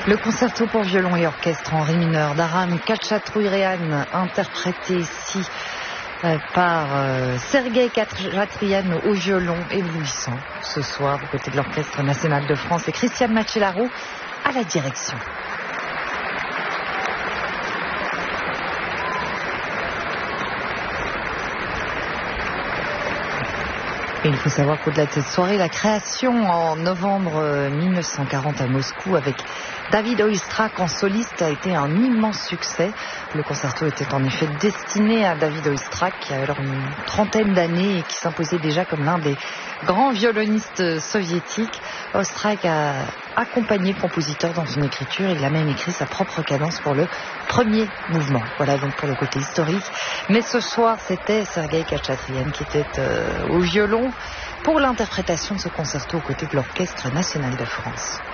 Le concerto pour violon et orchestre en ré mineur d'Aram Khachaturian, interprété ici par Sergueï Khachaturian au violon, éblouissant ce soir aux côtés de l'Orchestre National de France, et Christian Macellaro à la direction. Et il faut savoir qu'au-delà de cette soirée, la création en novembre 1940 à Moscou avec David Oistrakh en soliste a été un immense succès. Le concerto était en effet destiné à David Oistrakh, qui a alors une trentaine d'années et qui s'imposait déjà comme l'un des grands violonistes soviétiques. Oistrakh a accompagné le compositeur dans son écriture. Il a même écrit sa propre cadence pour le premier mouvement. Voilà donc pour le côté historique. Mais ce soir, c'était Sergueï Khachaturian qui était au violon pour l'interprétation de ce concerto aux côtés de l'Orchestre National de France.